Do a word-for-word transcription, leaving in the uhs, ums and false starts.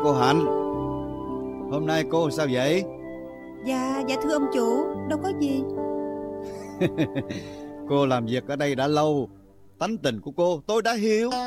cô Hạnh. Hôm nay cô sao vậy? Dạ, dạ thưa ông chủ, đâu có gì. Cô làm việc ở đây đã lâu, tánh tình của cô tôi đã hiểu.